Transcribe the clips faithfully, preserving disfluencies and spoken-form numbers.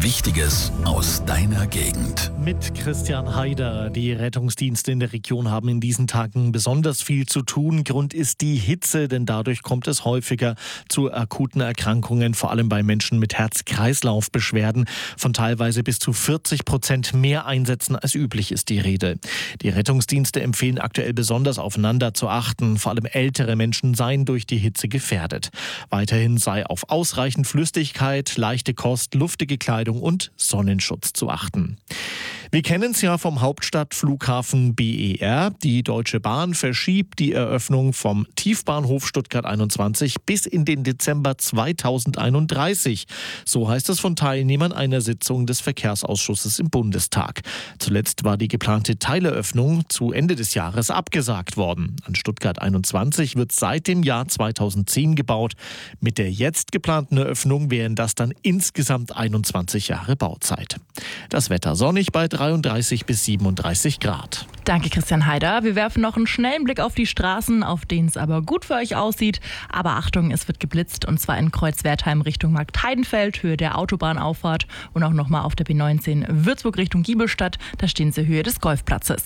Wichtiges aus deiner Gegend. Mit Christian Haider. Die Rettungsdienste in der Region haben in diesen Tagen besonders viel zu tun. Grund ist die Hitze, denn dadurch kommt es häufiger zu akuten Erkrankungen, vor allem bei Menschen mit Herz-Kreislauf-Beschwerden. Von teilweise bis zu vierzig Prozent mehr Einsätzen als üblich ist die Rede. Die Rettungsdienste empfehlen aktuell besonders aufeinander zu achten. Vor allem ältere Menschen seien durch die Hitze gefährdet. Weiterhin sei auf ausreichend Flüssigkeit, leichte Kost, luftige Kleidung und Sonnenschutz zu achten. Wir kennen es ja vom Hauptstadtflughafen B E R. Die Deutsche Bahn verschiebt die Eröffnung vom Tiefbahnhof Stuttgart einundzwanzig bis in den Dezember zweitausendeinunddreißig. So heißt es von Teilnehmern einer Sitzung des Verkehrsausschusses im Bundestag. Zuletzt war die geplante Teileröffnung zu Ende des Jahres abgesagt worden. An Stuttgart einundzwanzig wird seit dem Jahr zweitausendzehn gebaut. Mit der jetzt geplanten Eröffnung wären das dann insgesamt einundzwanzig Jahre Bauzeit. Das Wetter sonnig bei dreiunddreißig bis siebenunddreißig Grad. Danke, Christian Haider. Wir werfen noch einen schnellen Blick auf die Straßen, auf denen es aber gut für euch aussieht. Aber Achtung, es wird geblitzt, und zwar in Kreuzwertheim Richtung Marktheidenfeld, Höhe der Autobahnauffahrt, und auch nochmal auf der B neunzehn Würzburg Richtung Giebelstadt. Da stehen sie Höhe des Golfplatzes.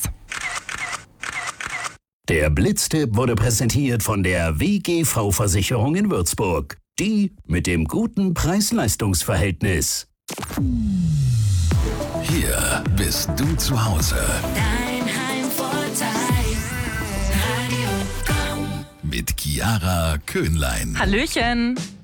Der Blitztipp wurde präsentiert von der W G V-Versicherung in Würzburg. Die mit dem guten Preis-Leistungs-Verhältnis. Hier bist du zu Hause. Dein Heimvorteil. Radio Komm. Mit Chiara Köhnlein. Hallöchen!